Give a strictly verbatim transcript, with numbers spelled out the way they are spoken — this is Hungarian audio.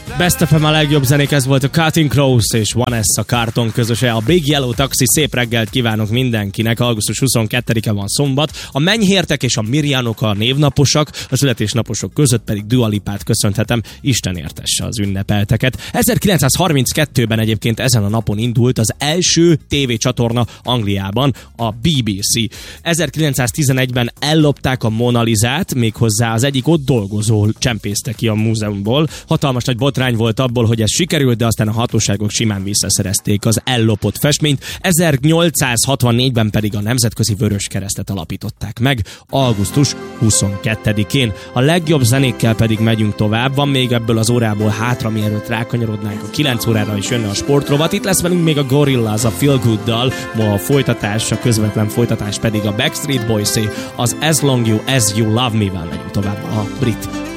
Best ef em a legjobb zenék, ez volt a Cutting Crows és Vanessa Carlton közöse. A Big Yellow Taxi, szép reggelt kívánok mindenkinek. augusztus huszonkettedike van szombat. A Menyhértek és a Mirjánok a névnaposak, a születésnaposok között pedig Dua Lipát köszönhetem. Isten értesse az ünnepelteket. ezerkilencszázharminckettőben egyébként ezen a napon indult az első tévécsatorna Angliában, a bé bé cé. ezerkilencszáztizenegyben ellopták a Mona Lisát, méghozzá az egyik ott dolgozó csempészte ki a múzeumból. Hatalmas nagy botrány volt abból, hogy ez sikerült, de aztán a hatóságok simán visszaszerezték az ellopott festményt. ezernyolcszázhatvannégyben pedig a Nemzetközi Vöröskeresztet alapították meg, augusztus huszonkettedikén. A legjobb zenékkel pedig megyünk tovább. Van még ebből az órából hátra, mielőtt rákanyarodnánk a kilenc órára is jönne a sportrovat. Itt lesz velünk még a Gorillaz a Feel Good-dal, ma a folytatás, a közvetlen folytatás pedig a Backstreet Boys-é, az As Long You As You Love Me-vel megyünk tovább a brit